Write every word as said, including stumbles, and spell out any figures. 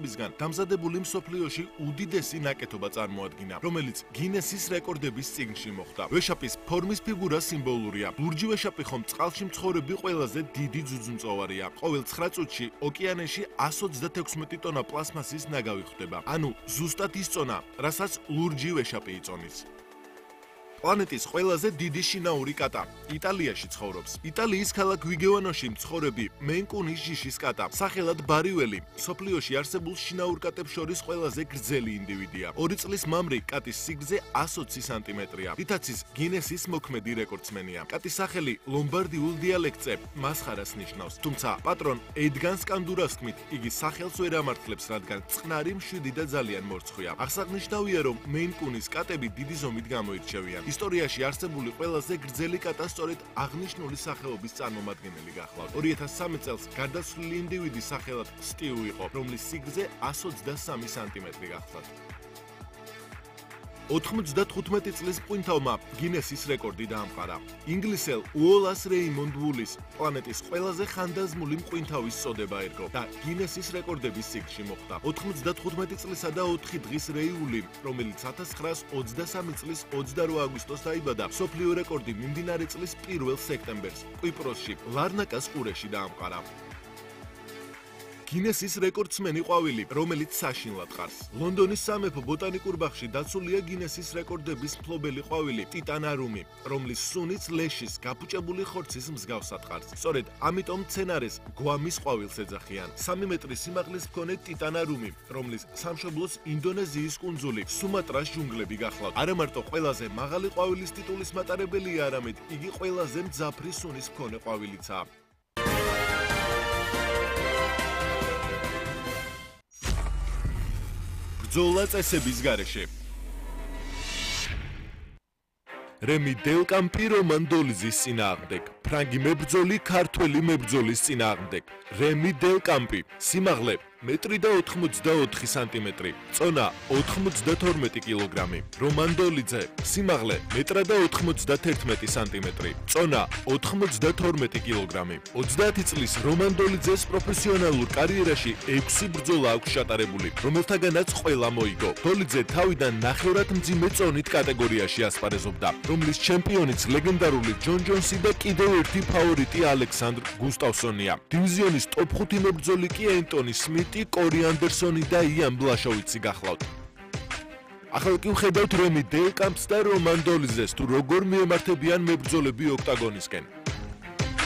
მებრძოლებისგან დამზადებული მსოფლიოში უდიდესი ნაკეთობა წარმოადგინა, რომელიც გინესის რეკორდების წიგნში მოხვდა. ვეშაპის ფორმის ფიგურა სიმბოლურია. ლურჯი ვეშაპი ხომ წყალში მცხოვრები ყველაზე დიდი ძუძუმწოვარია. ყოველ ცხრა წუთში ოკეანეში εκατს ოცდაექვსმეტი ტონა პლასმასის ნაგავი ხვდება. ანუ ზუსტად ის წონა, რასაც ლურჯი ვეშაპი იწონის. პლანეტის ყველაზე დიდი შინაური კატა იტალიაში ცხოვრობს. იტალიის ქალაქ ვიგევანოში მცხოვრები მენკუნის ჯიშის კატა, სახელად ბარიველი, მსოფლიოში არსებულ შინაურ კატებს შორის ყველაზე გრძელი ინდივიდია. ორი წლის მამრი კატის სიგრძე εκατს ოცი სანტიმეტრია. რითაც ის გინესის მოქმედი რეკორდსმენია. კატის სახელი ლომბარდიულ დიალექტზე მასხარას ნიშნავს. თუმცა პატრონ ედგან სკანდურას თქმით, იგი სახელს ვერ ამართლებს, რადგან წყნარი, მშვიდი და ძალიან მორცხვია. აღსანიშნავია, რომ მენკუნის კატები დიდი ზომით გამოირჩევიან. ისტორიაში არსებული ყველაზე გრძელი კატა სწორედ აღნიშნული სახეობის წარმომადგენელი გახლავთ. ორი ათას სამი წელს გარდაცვლილი ინდივიდი სახელად სტიუ იყო, რომლის სიგრძე εκατს ოცდასამი სანტიმეტრი გახლავთ. ოთხმოცდათხუთმეტი წლის მყინთავმა გინესის რეკორდი დაამყარა. ინგლისელ უოლას რეიმონდ ვულის პლანეტის ყველაზე ხანდაზმული მყინთავის წოდება ერგო და გინესის რეკორდების წიგნში მოხვდა. ოთხმოცდათხუთმეტი წლისა და ოთხი დღის რეი ვული, რომელიც ათას ცხრაას ოცდასამი წლის ოცდარვა აგვისტოს დაიბადა, მსოფლიო რეკორდი მიმდინარე წლის პირველ სექტემბერს კვიპროსში, ლარნაკას ყურეში დაამყარა. გინესის რეკორდსმენი ყვავილი, რომელიც საშინლად ყარს. ლონდონის სამეფო ბოტანიკურ ბაღში დაცულია გინესის რეკორდების მფლობელი ყვავილი ტიტანარუმი, რომლის სუნიც ლეშის გაფუჭებული ხორცის მსგავსად ყარს. სწორედ ამიტომ მცენარეს გვამის ყვავილს ეძახიან. სამი მეტრის სიმაღლის მქონე ტიტანარუმი, რომლის სამშობლოს ინდონეზიის კუნძული სუმატრას ჯუნგლები გახლავთ. არა მარტო ყველაზე მაღალი ყვავილის ტიტულის მატარებელია, არამედ იგი ყველაზე მძაფრი სუნის მქონე ყვავილიცაა. ბრძოლა წესების გარეშე. რემი დელკამპი რომან დოლიზის წინააღმდეგ, ფრანგი მებრძოლი ქართველი მებრძოლის წინააღმდეგ. რემი დელკამპი, სიმაღლე მეტრი და ოთხმოცდაოთხი სანტიმეტრი, წონა ოთხმოცდათორმეტი კილოგრამი. რომან დოლიძე, სიმაღლე მეტრა და ოთხმოცდათერთმეტი სანტიმეტრი, წონა ოთხმოცდათორმეტი კილოგრამი. ოცდაათი წლის რომან დოლიძეს პროფესიონალურ კარიერაში ექვსი ბრძოლა აქვს ჩატარებული, რომელთაგანაც ყველა მოიგო. დოლიძე თავიდან ნახევრად მძიმე წონით კატეგორიაში ასპარეზობდა, რომლის ჩემპიონიც ლეგენდარული ჯონ ჯონსი და კიდევ ერთი ფავორიტი ალექსანდრ გუსტავსონია. დივიზიონის ტოპ ხუთი მებრძოლი კი ენტონი სმიტი, კორი ანდერსონი და იან ბლაშოვიცი გახლავთ. ახლა კი ვხედავთ რემი დელკამპს და რომან დოლიზეს თუ როგორ მიემართებიან მებრძოლები ოქტაგონისკენ.